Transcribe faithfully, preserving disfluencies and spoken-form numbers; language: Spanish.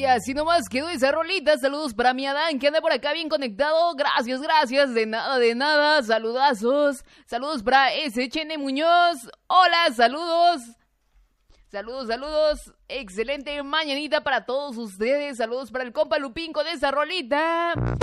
Y así nomás quedó esa rolita. Saludos para mi Adán, que anda por acá bien conectado. Gracias, gracias. De nada, de nada. Saludazos. Saludos para ese Chene Muñoz. Hola, saludos. Saludos, saludos. Excelente mañanita para todos ustedes. Saludos para el compa Lupín con esa rolita.